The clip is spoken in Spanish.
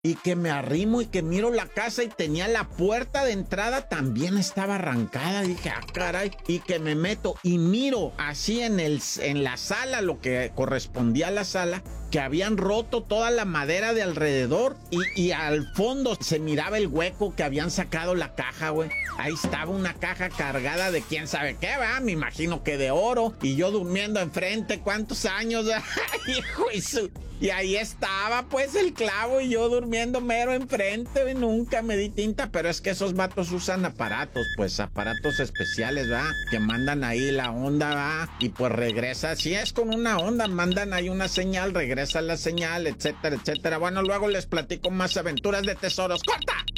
y que me arrimo y que miro la casa y tenía la puerta de entrada también estaba arrancada. Dije, ah, caray, y que me meto y miro así en la sala, lo que correspondía a la sala, que habían roto toda la madera de alrededor y al fondo se miraba el hueco que habían sacado la caja, güey. Ahí estaba una caja cargada de quién sabe qué, va, me imagino que de oro, y yo durmiendo enfrente, ¿cuántos años? Hijo de su... Y ahí estaba, pues, el clavo y yo durmiendo mero enfrente, güey. Nunca me di tinta, pero es que esos vatos usan aparatos, pues, aparatos especiales, ¿va? Que mandan ahí la onda, ¿va? Y pues regresa, si es con una onda, mandan ahí una señal, regresa la señal, etcétera, etcétera. Bueno, luego les platico más aventuras de tesoros. ¡Corta!